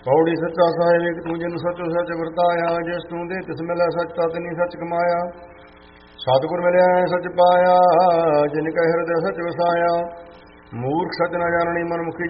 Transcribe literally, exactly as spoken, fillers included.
ਪੌੜੀ ਸੱਚਾ ਸਾਹਿਬ ਇੱਕ ਤੂੰ ਜਿਨ ਸੱਚੋ ਸੱਚ ਵਰਤਾਇਆ, ਜਿਸ ਤੂੰ ਦੇ ਤਿਸ ਮਿਲੈ ਸੱਚ ਤਤ ਨੀ ਸੱਚ ਕਮਾਇਆ। ਸਤਿਗੁਰ ਮਿਲਿਆ ਸੱਚ ਪਾਇਆ, ਜਿਨ ਕੈ ਹਿਰਦੈ ਸੱਚ ਵਸਾਇਆ। ਮੂਰਖ ਸੱਚ ਨ ਜਾਣਨੀ ਮਨਮੁਖੀ